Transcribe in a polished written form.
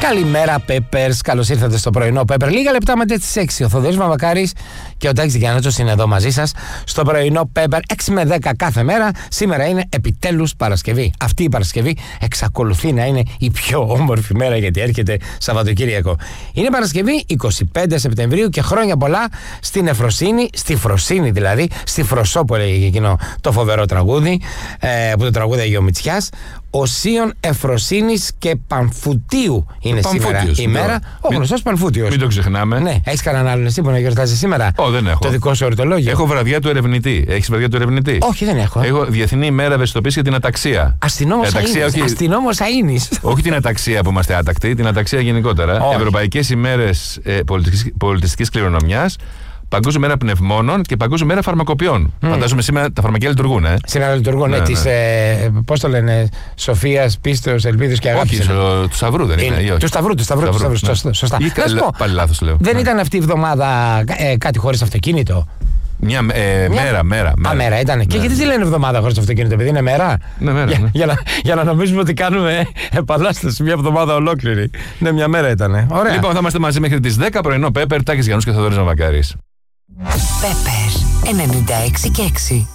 Καλημέρα, Peppers. Καλώς ήρθατε στο πρωινό Pepper. Λίγα λεπτά μετά τις 6. Ο Θοδωρής Μαμακάρης και ο Τάκης Δικιανότσος είναι εδώ μαζί σας στο πρωινό Pepper. 6 με 10 κάθε μέρα. Σήμερα είναι επιτέλους Παρασκευή. Αυτή η Παρασκευή εξακολουθεί να είναι η πιο όμορφη μέρα γιατί έρχεται Σαββατοκύριακο. Είναι Παρασκευή 25 Σεπτεμβρίου και χρόνια πολλά στην Εφροσύνη, στη Φροσύνη δηλαδή, στη Φροσό που έλεγε εκείνο το φοβερό τραγούδι που το τραγούδαγε ο Μητσιάς. Οσίων, Εφροσύνης και Πανφουτίου είναι σήμερα η μέρα. Ο γνωστός Πανφούτιος. Μην το ξεχνάμε. Ναι, έχεις κανέναν άλλον εσύ που να γιορτάζει σήμερα? Δεν έχω. Το δικό σου ορτολόγιο. Έχω βραδιά του ερευνητή. Έχεις βραδιά του ερευνητή? Όχι, δεν έχω. Έχω Διεθνή ημέρα ευαισθητοποίησης για την αταξία. Αστυνόμος αείνης. Όχι την αταξία που είμαστε άτακτοι, την αταξία γενικότερα. Ευρωπαϊκές ημέρες πολιτιστικής κληρονομιάς. Παγκόσμια μέρα πνευμόνων και Παγκόσμια μέρα φαρμακοποιών. Φαντάζομαι σήμερα τα φαρμακεία λειτουργούν, Σήμερα λειτουργούν, ναι. Πώς το λένε, Σοφίας, Πίστεως, Ελπίδος και Αγάπης. Όχι, του Σταυρού δεν είναι. Του Σταυρού. Σωστά. Πάλι λάθος λέω. Δεν ήταν αυτή η εβδομάδα κάτι χωρίς αυτοκίνητο? Μια μέρα. Μέρα ήταν. Και γιατί τη λένε εβδομάδα χωρίς αυτοκίνητο, επειδή είναι μέρα? Ναι, μέρα. Για να νομίζουμε ότι κάνουμε επανάσταση μια εβδομάδα ολόκληρη. Ναι, μια μέρα ήταν. Ωραία. Λοιπόν, θα είμαστε μαζί μέχρι τις 10 πρωινό Pepper, Τάκης Γιαννούς και Θοδωρής Μαμακάρης. Pepper 96 και 6.